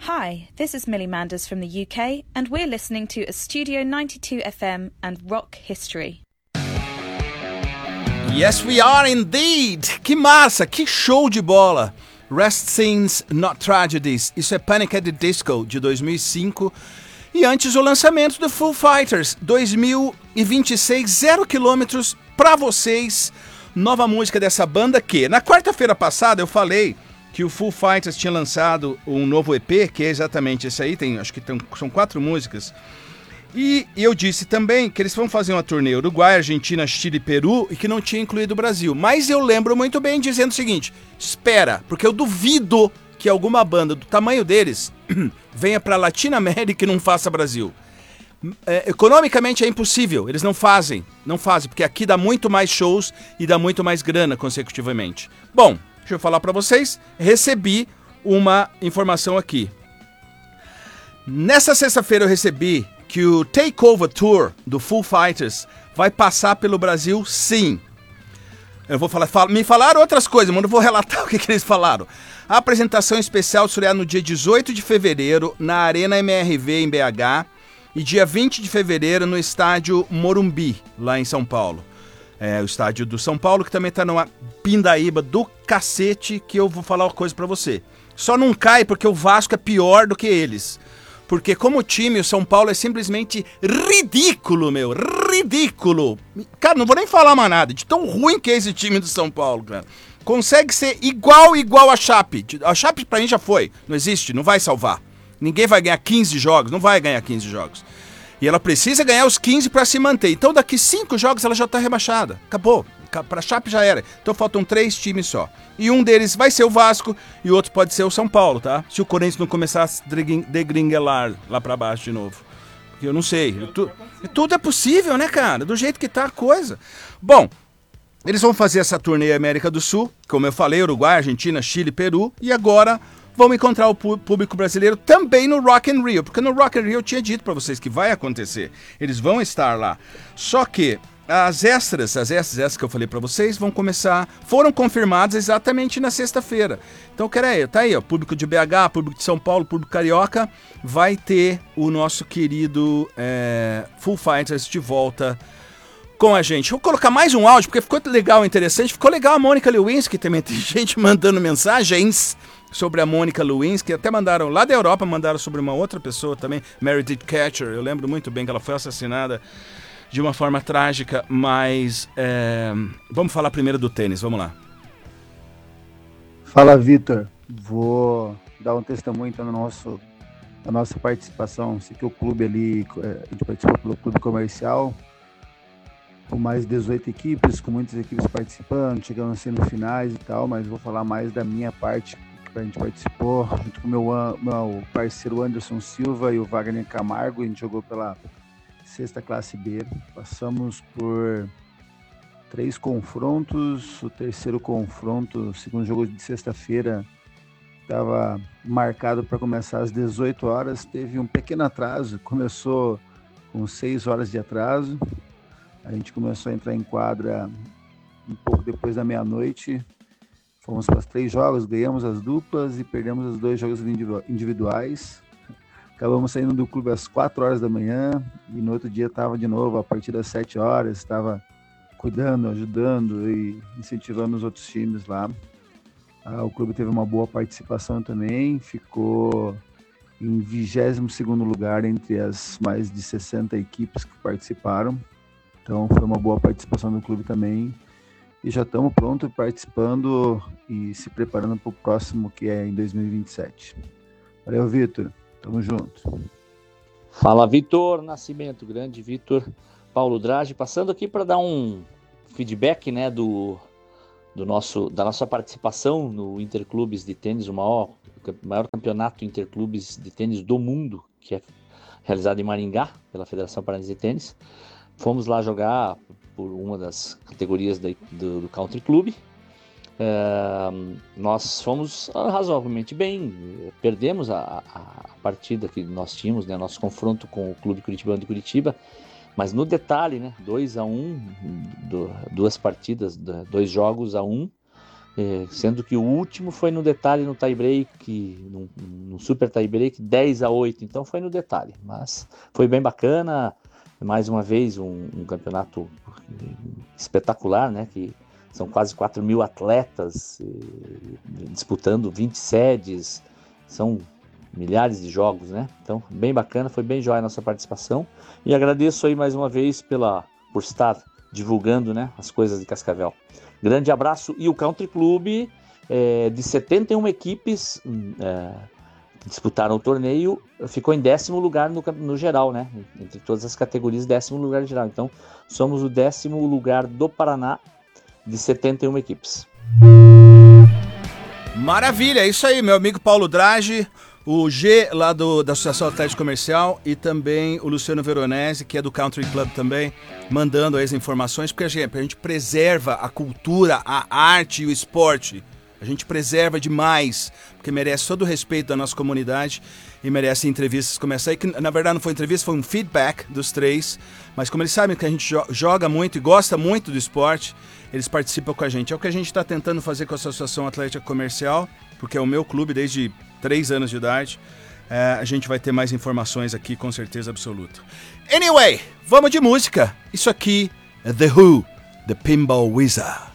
Hi, this is Millie Manders from the UK, and we're listening to a Studio 92 FM and Rock History. Yes, we are indeed! Que massa, que show de bola! Rest Scenes, Not Tragedies. Isso é Panic! At the Disco, de 2005. E antes o lançamento do Foo Fighters, 2026, 0 quilômetros pra vocês. Nova música dessa banda que, na quarta-feira passada, eu falei que o Foo Fighters tinha lançado um novo EP, que é exatamente esse aí, acho que são 4 músicas. E eu disse também que eles vão fazer uma turnê Uruguai, Argentina, Chile e Peru, e que não tinha incluído o Brasil. Mas eu lembro muito bem dizendo o seguinte, espera, porque eu duvido que alguma banda do tamanho deles venha pra Latinoamérica e não faça Brasil. Economicamente é impossível, eles não fazem, porque aqui dá muito mais shows e dá muito mais grana consecutivamente. Bom, deixa eu falar pra vocês, recebi uma informação aqui. Nessa sexta-feira eu recebi que o Takeover Tour do Foo Fighters vai passar pelo Brasil, sim. Eu vou falar, me falaram outras coisas, mas não vou relatar o que eles falaram. A apresentação especial será no dia 18 de fevereiro, na Arena MRV em BH, e dia 20 de fevereiro no estádio Morumbi, lá em São Paulo. O estádio do São Paulo, que também tá numa pindaíba do cacete, que eu vou falar uma coisa pra você. Só não cai porque o Vasco é pior do que eles. Porque como time, o São Paulo é simplesmente ridículo, meu. Ridículo. Cara, não vou nem falar mais nada de tão ruim que é esse time do São Paulo, cara. Consegue ser igual a Chape. A Chape pra mim já foi. Não existe, não vai salvar. Ninguém vai ganhar 15 jogos, não vai ganhar 15 jogos. E ela precisa ganhar os 15 para se manter. Então daqui 5 jogos ela já tá rebaixada. Acabou. Pra Chape já era. Então faltam 3 times só. E um deles vai ser o Vasco e o outro pode ser o São Paulo, tá? Se o Corinthians não começar a degringuelar lá pra baixo de novo. Porque eu não sei. Tudo é possível, né, cara? Do jeito que tá a coisa. Bom, eles vão fazer essa turnê América do Sul, como eu falei, Uruguai, Argentina, Chile, Peru. E agora vão encontrar o público brasileiro também no Rock in Rio. Porque no Rock in Rio eu tinha dito pra vocês que vai acontecer. Eles vão estar lá. Só que as extras que eu falei pra vocês foram confirmadas exatamente na sexta-feira. Então, tá aí, ó, público de BH, público de São Paulo, público carioca, vai ter o nosso querido Foo Fighters de volta com a gente. Vou colocar mais um áudio, porque ficou legal, interessante. Ficou legal a Mônica Lewinsky, também tem gente mandando mensagens sobre a Mônica Lewinsky, até mandaram lá da Europa, mandaram sobre uma outra pessoa também, Meredith Catcher. Eu lembro muito bem que ela foi assassinada de uma forma trágica, mas vamos falar primeiro do tênis, vamos lá. Fala, Vitor. Vou dar um testemunho então da nossa participação. Sei que o clube ali, a gente participou pelo clube comercial, com mais 18 equipes, com muitas equipes participando, chegando nas semifinais e tal, mas vou falar mais da minha parte, que a gente participou, junto com o meu parceiro Anderson Silva e o Wagner Camargo. A gente jogou pela sexta classe B, passamos por 3 confrontos. O terceiro confronto, o segundo jogo de sexta-feira, estava marcado para começar às 18 horas, teve um pequeno atraso, começou com 6 horas de atraso, a gente começou a entrar em quadra um pouco depois da meia-noite, fomos para os 3 jogos, ganhamos as duplas e perdemos os 2 jogos individuais. Acabamos saindo do clube às 4 horas da manhã e no outro dia estava de novo a partir das 7 horas, estava cuidando, ajudando e incentivando os outros times lá. O clube teve uma boa participação também, ficou em 22º lugar entre as mais de 60 equipes que participaram. Então foi uma boa participação do clube também. E já estamos prontos, participando e se preparando para o próximo, que é em 2027. Valeu, Vitor. Tamo junto. Fala, Vitor Nascimento, grande Vitor. Paulo Draghi, passando aqui para dar um feedback, né, da nossa participação no Interclubes de Tênis, o maior campeonato interclubes de tênis do mundo, que é realizado em Maringá, pela Federação Paranense de Tênis. Fomos lá jogar por uma das categorias do Country Club. Nós fomos razoavelmente bem, perdemos a partida que nós tínhamos, né, nosso confronto com o Clube Curitibano de Curitiba, mas no detalhe, né, 2-1, 2 partidas, 2 jogos a 1, sendo que o último foi no detalhe, no tie-break, no super tie-break, 10-8, então foi no detalhe, mas foi bem bacana, mais uma vez um campeonato espetacular, né, que são quase 4.000 atletas disputando 20 sedes, são milhares de jogos, né, então bem bacana, foi bem jóia a nossa participação, e agradeço aí mais uma vez por estar divulgando, né, as coisas de Cascavel. Grande abraço. E o Country Club, de 71 equipes que disputaram o torneio, ficou em 10º lugar no geral, né? Entre todas as categorias, 10º lugar no geral. Então, somos o 10º lugar do Paraná, de 71 equipes. Maravilha, é isso aí, meu amigo Paulo Draghi, o G lá da Associação Atlético Comercial e também o Luciano Veronese, que é do Country Club também, mandando aí as informações, porque a gente preserva a cultura, a arte e o esporte. A gente preserva demais, porque merece todo o respeito da nossa comunidade e merece entrevistas como essa aí, que na verdade não foi entrevista, foi um feedback dos três, mas como eles sabem que a gente joga muito e gosta muito do esporte, eles participam com a gente. É o que a gente está tentando fazer com a Associação Atlética Comercial, porque é o meu clube desde 3 anos de idade. A gente vai ter mais informações aqui, com certeza absoluta. Anyway, vamos de música. Isso aqui é The Who, The Pinball Wizard.